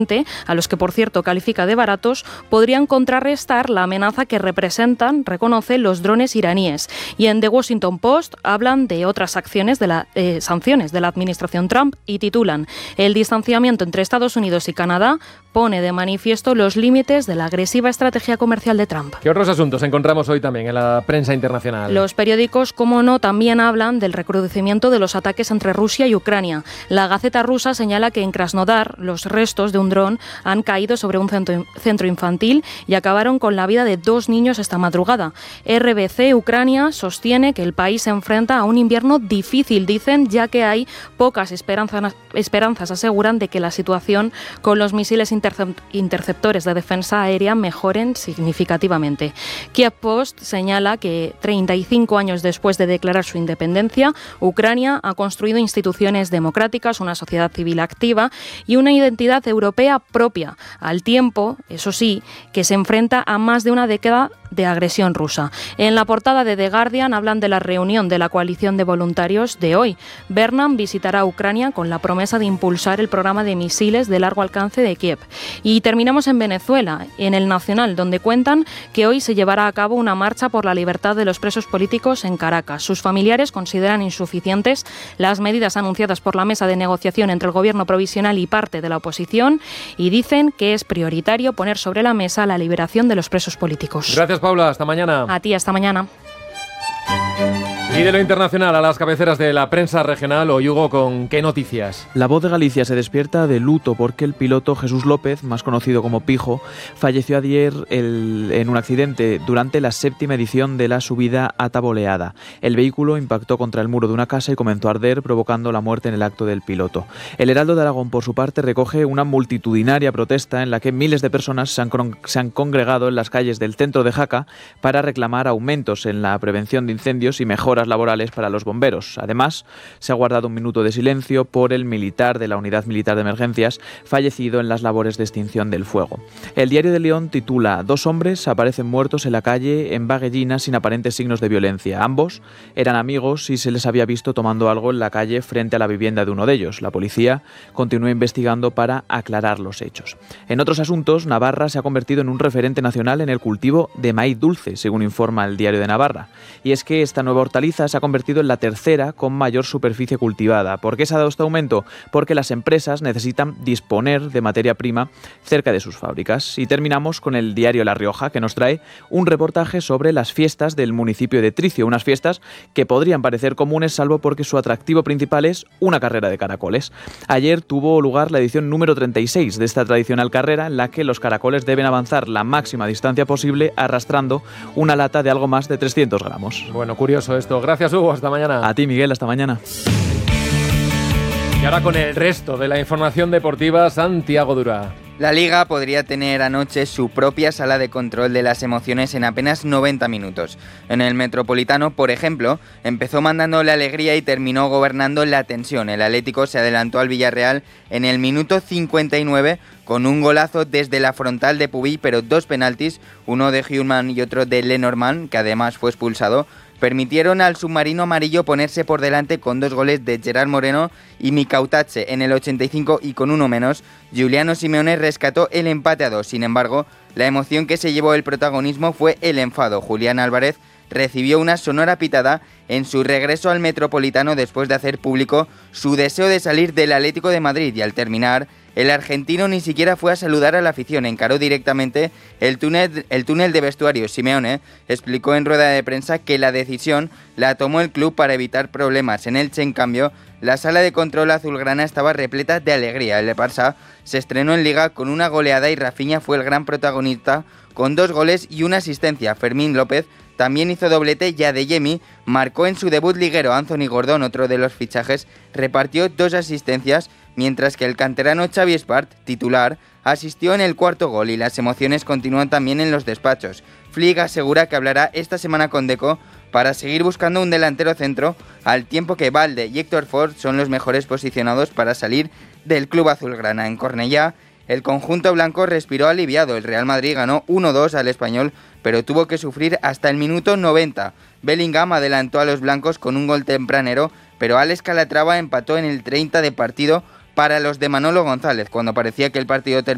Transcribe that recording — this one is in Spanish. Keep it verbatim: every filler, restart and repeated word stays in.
a los que por cierto califica de baratos, podrían contrarrestar la amenaza que representan, reconoce, los drones iraníes. Y en The Washington Post hablan de otras acciones de la, eh, sanciones de la administración Trump y titulan: el distanciamiento entre Estados Unidos y Canadá pone de manifiesto los límites de la agresiva estrategia comercial de Trump. ¿Qué otros asuntos encontramos hoy también en la prensa internacional? Los periódicos, como no, también hablan del recrudecimiento de los ataques entre Rusia y Ucrania. La Gaceta rusa señala que en Krasnodar los restos de un dron han caído sobre un centro, centro infantil y acabaron con la vida de dos niños esta madrugada. R B C Ucrania sostiene que el país se enfrenta a un invierno difícil, dicen, ya que hay pocas esperanzas, esperanzas aseguran, de que la situación con los misiles interceptores de defensa aérea mejoren significativamente. Kiev Post señala que treinta y cinco años después de declarar su independencia, Ucrania ha construido instituciones democráticas, una sociedad civil activa y una identidad europea propia, al tiempo, eso sí, que se enfrenta a más de una década de agresión rusa. En la portada de The Guardian hablan de la reunión de la coalición de voluntarios de hoy. Bernam visitará Ucrania con la promesa de impulsar el programa de misiles de largo alcance de Kiev. Y terminamos en Venezuela, en El Nacional, donde cuentan que hoy se llevará a cabo una marcha por la libertad de los presos políticos en Caracas. Sus familiares consideran insuficientes las medidas anunciadas por la mesa de negociación entre el gobierno provisional y parte de la oposición y dicen que es prioritario poner sobre la mesa la liberación de los presos políticos. Gracias, Paula. Hasta mañana. A ti, hasta mañana. Y de lo internacional a las cabeceras de la prensa regional, hoy Hugo, ¿con qué noticias? La Voz de Galicia se despierta de luto porque el piloto Jesús López, más conocido como Pijo, falleció ayer el, en un accidente durante la séptima edición de la subida a Taboleada. El vehículo impactó contra el muro de una casa y comenzó a arder, provocando la muerte en el acto del piloto. El Heraldo de Aragón, por su parte, recoge una multitudinaria protesta en la que miles de personas se han, se han congregado en las calles del centro de Jaca para reclamar aumentos en la prevención de incendios y mejoras laborales para los bomberos. Además, se ha guardado un minuto de silencio por el militar de la Unidad Militar de Emergencias fallecido en las labores de extinción del fuego. El Diario de León titula: dos hombres aparecen muertos en la calle en Baguellina sin aparentes signos de violencia. Ambos eran amigos y se les había visto tomando algo en la calle frente a la vivienda de uno de ellos. La policía continúa investigando para aclarar los hechos. En otros asuntos, Navarra se ha convertido en un referente nacional en el cultivo de maíz dulce, según informa el Diario de Navarra. Y es que esta nueva hortaliza se ha convertido en la tercera con mayor superficie cultivada. ¿Por qué se ha dado este aumento? Porque las empresas necesitan disponer de materia prima cerca de sus fábricas. Y terminamos con el diario La Rioja, que nos trae un reportaje sobre las fiestas del municipio de Tricio, unas fiestas que podrían parecer comunes salvo porque su atractivo principal es una carrera de caracoles. Ayer tuvo lugar la edición número treinta y seis de esta tradicional carrera en la que los caracoles deben avanzar la máxima distancia posible arrastrando una lata de algo más de trescientos gramos. Bueno, curioso esto. Gracias, Hugo. Hasta mañana. A ti, Miguel. Hasta mañana. Y ahora con el resto de la información deportiva, Santiago Durá. La Liga podría tener anoche su propia sala de control de las emociones en apenas noventa minutos. En el Metropolitano, por ejemplo, empezó mandando la alegría y terminó gobernando la tensión. El Atlético se adelantó al Villarreal en el minuto cincuenta y nueve con un golazo desde la frontal de Pubill, pero dos penaltis, uno de Human y otro de Lenormand, que además fue expulsado, permitieron al submarino amarillo ponerse por delante con dos goles de Gerard Moreno y Micautache en el ochenta y cinco, y con uno menos, Giuliano Simeone rescató el empate a dos. Sin embargo, la emoción que se llevó el protagonismo fue el enfado. Julián Álvarez recibió una sonora pitada en su regreso al Metropolitano después de hacer público su deseo de salir del Atlético de Madrid, y al terminar, el argentino ni siquiera fue a saludar a la afición, encaró directamente el túnel, el túnel de vestuarios. Simeone explicó en rueda de prensa que la decisión la tomó el club para evitar problemas. En Elche, en cambio, la sala de control azulgrana estaba repleta de alegría. El Barça se estrenó en Liga con una goleada y Rafinha fue el gran protagonista con dos goles y una asistencia. Fermín López también hizo doblete y Adeyemi marcó en su debut liguero. Anthony Gordón, otro de los fichajes, repartió dos asistencias, mientras que el canterano Xavi Espart, titular, asistió en el cuarto gol, y las emociones continúan también en los despachos. Flick asegura que hablará esta semana con Deco para seguir buscando un delantero centro, al tiempo que Valde y Héctor Ford son los mejores posicionados para salir del club azulgrana. En Cornellá, el conjunto blanco respiró aliviado. El Real Madrid ganó uno dos al Español, pero tuvo que sufrir hasta el minuto noventa. Bellingham adelantó a los blancos con un gol tempranero, pero Alex Calatrava empató en el treinta de partido para los de Manolo González, cuando parecía que el partido terminó.